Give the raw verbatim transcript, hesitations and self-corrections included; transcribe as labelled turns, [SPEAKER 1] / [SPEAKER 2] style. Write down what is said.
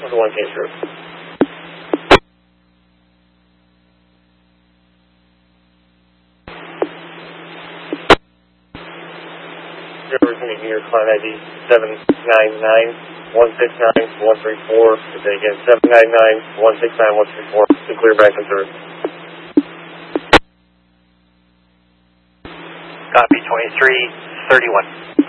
[SPEAKER 1] the one case group. You're meeting your client I D seven nine nine, one six nine, one three four. Today again, seven nine nine, one six nine, one three four. To clear back and through.
[SPEAKER 2] Copy twenty-three thirty-one.